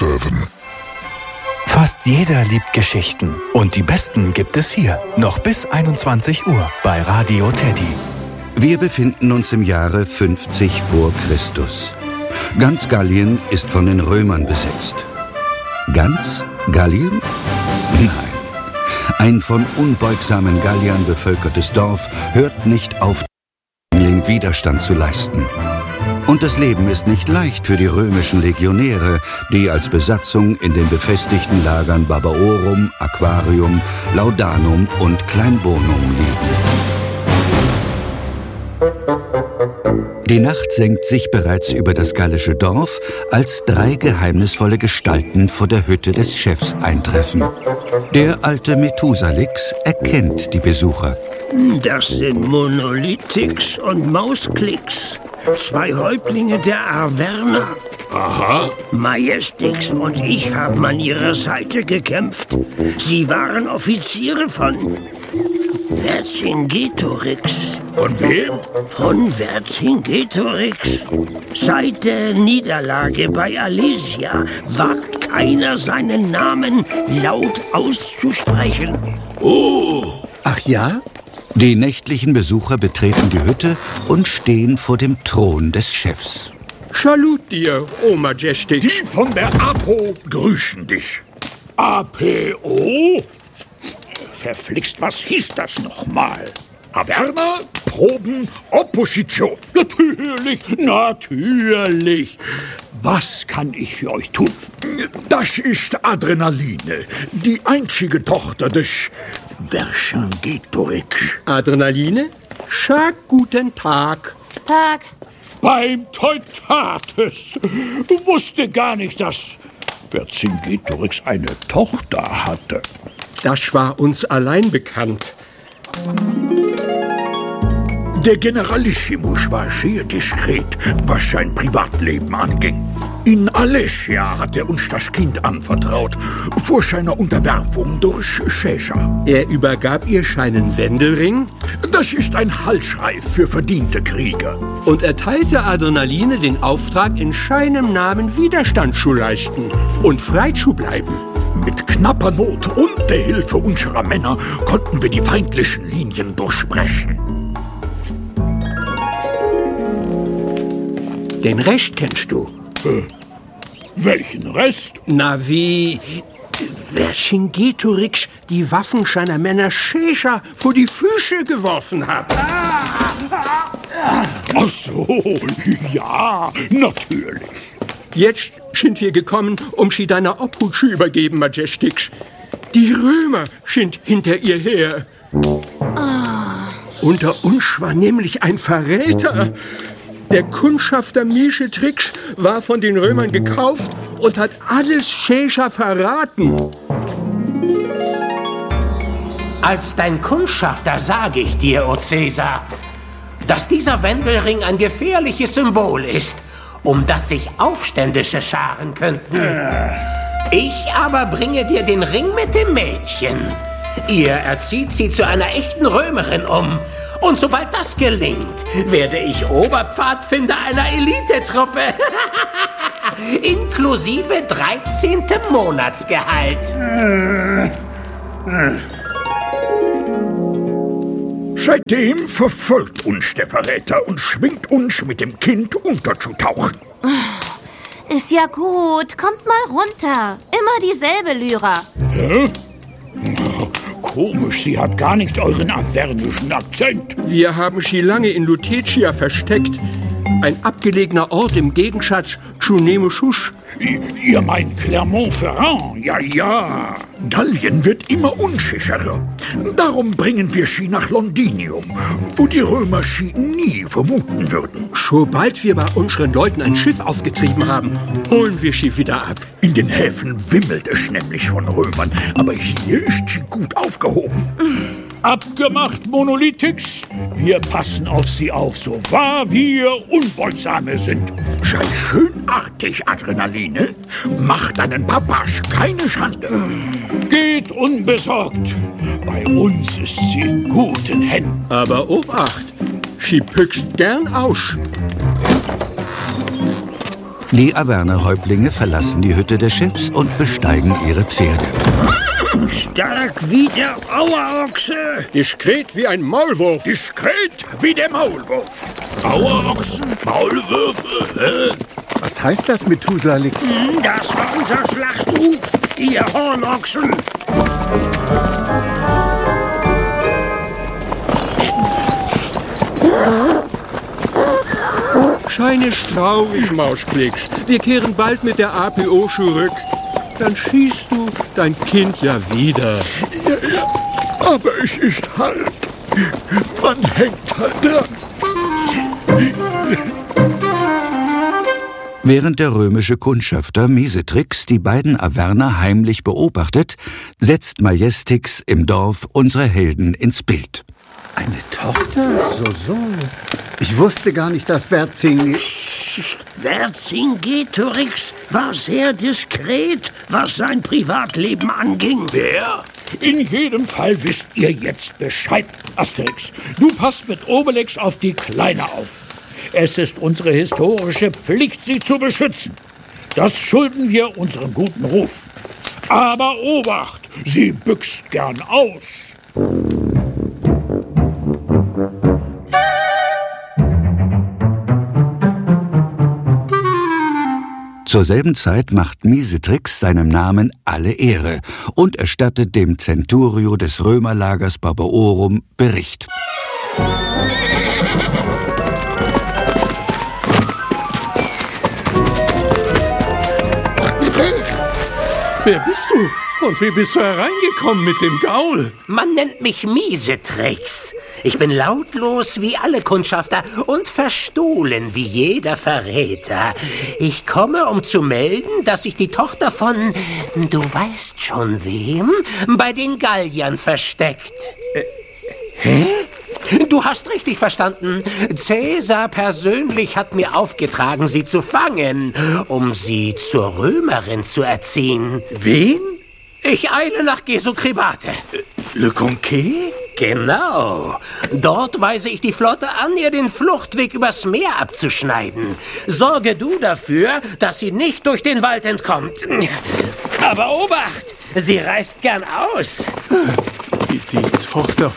7. Fast jeder liebt Geschichten. Und die besten gibt es hier. Noch bis 21 Uhr bei Radio Teddy. Wir befinden uns im Jahre 50 vor Christus. Ganz Gallien ist von den Römern besetzt. Ganz Gallien? Nein. Ein von unbeugsamen Galliern bevölkertes Dorf hört nicht auf, Widerstand zu leisten. Und das Leben ist nicht leicht für die römischen Legionäre, die als Besatzung in den befestigten Lagern Barbaorum, Aquarium, Laudanum und Kleinbonum liegen. Die Nacht senkt sich bereits über das gallische Dorf, als 3 geheimnisvolle Gestalten vor der Hütte des Chefs eintreffen. Der alte Methusalix erkennt die Besucher. Das sind Monolithix und Mausklicks. 2 Häuptlinge der Arverner. Aha. Majestix und ich haben an ihrer Seite gekämpft. Sie waren Offiziere von Vercingetorix. Von wem? Von Vercingetorix. Seit der Niederlage bei Alesia wagt keiner seinen Namen laut auszusprechen. Oh! Ach ja? Die nächtlichen Besucher betreten die Hütte und stehen vor dem Thron des Chefs. Salut dir, O Majestic. Die von der APO grüßen dich. APO? Verflixt, was hieß das nochmal? Averna, Proben, Opposition. Natürlich. Was kann ich für euch tun? Das ist Adrenaline, die einzige Tochter des Vercingetorix. Adrenaline? Schak guten Tag. Tag. Beim Teutates. Du wusste gar nicht, dass Vercingetorix eine Tochter hatte. Das war uns allein bekannt. Der Generalissimus war sehr diskret, was sein Privatleben anging. In Alesia hat er uns das Kind anvertraut, vor seiner Unterwerfung durch Caesar. Er übergab ihr seinen Wendelring? Das ist ein Halsreif für verdiente Krieger. Und erteilte Adrenaline den Auftrag, in seinem Namen Widerstand zu leisten und frei zu bleiben. Mit knapper Not und der Hilfe unserer Männer konnten wir die feindlichen Linien durchbrechen. Den Rest kennst du. Welchen Rest? Na wie Vercingetorix die Waffen seiner Männer Caesar vor die Füße geworfen hat. Ach so, ja, natürlich. Jetzt sind wir gekommen, um sie deiner Obhut zu übergeben, Majestix. Die Römer sind hinter ihr her. Unter uns war nämlich ein Verräter. Der Kundschafter Mischetrix war von den Römern gekauft und hat alles Caesar verraten. Als dein Kundschafter sage ich dir, O Caesar, dass dieser Wendelring ein gefährliches Symbol ist, um das sich Aufständische scharen könnten. Ich aber bringe dir den Ring mit dem Mädchen. Ihr erzieht sie zu einer echten Römerin um. Und sobald das gelingt, werde ich Oberpfadfinder einer Elitetruppe. Inklusive 13. Monatsgehalt. Seitdem verfolgt uns der Verräter und schwingt uns, mit dem Kind unterzutauchen. Ist ja gut. Kommt mal runter. Immer dieselbe Lyra. Hä? Komisch, sie hat gar nicht euren avernischen Akzent. Wir haben sie lange in Lutetia versteckt. Ein abgelegener Ort im Gegensatz zu Nemesis. Ihr meint Clermont-Ferrand? Ja. Gallien wird immer unsicherer. Darum bringen wir sie nach Londinium, wo die Römer sie nie vermuten würden. Sobald wir bei unseren Leuten ein Schiff aufgetrieben haben, holen wir sie wieder ab. In den Häfen wimmelt es nämlich von Römern, aber hier ist sie gut aufgehoben. Abgemacht, Monolithix. Wir passen auf sie auf, so wahr wir Unbeugsame sind. Sei schönartig, Adrenaline. Mach deinen Papas keine Schande. Geht unbesorgt. Bei uns ist sie in guten Händen. Aber Obacht, sie püchst gern aus. Die Averner-Häuptlinge verlassen die Hütte des Schiffs und besteigen ihre Pferde. Stark wie der Auerochse. Diskret wie ein Maulwurf. Diskret wie der Maulwurf. Auerochsen, Maulwürfe, Was heißt das, Methusalix? Das war unser Schlachtruf, ihr Hornochsen. Scheine traurig, Mauschklicksch. Wir kehren bald mit der APO zurück. Dann schießt du dein Kind ja wieder. Ja, aber es ist hart. Man hängt halt dran. Während der römische Kundschafter Miesetrix die beiden Averner heimlich beobachtet, setzt Majestix im Dorf unsere Helden ins Bild. Eine Tochter? So. Ich wusste gar nicht, dass Vercingetorix war sehr diskret, was sein Privatleben anging. Wer? In jedem Fall wisst ihr jetzt Bescheid, Asterix. Du passt mit Obelix auf die Kleine auf. Es ist unsere historische Pflicht, sie zu beschützen. Das schulden wir unserem guten Ruf. Aber Obacht, sie büxt gern aus. Zur selben Zeit macht Miesetrix seinem Namen alle Ehre und erstattet dem Centurio des Römerlagers Barbaorum Bericht. Wer bist du? Und wie bist du hereingekommen mit dem Gaul? Man nennt mich Miesetrix. Ich bin lautlos wie alle Kundschafter und verstohlen wie jeder Verräter. Ich komme, um zu melden, dass sich die Tochter von, du weißt schon wem, bei den Galliern versteckt. Hä? Du hast richtig verstanden. Cäsar persönlich hat mir aufgetragen, sie zu fangen, um sie zur Römerin zu erziehen. Wen? Ich eile nach Gesukribate. Le Conquet? Genau. Dort weise ich die Flotte an, ihr den Fluchtweg übers Meer abzuschneiden. Sorge du dafür, dass sie nicht durch den Wald entkommt. Aber Obacht, sie reißt gern aus. Die Tochter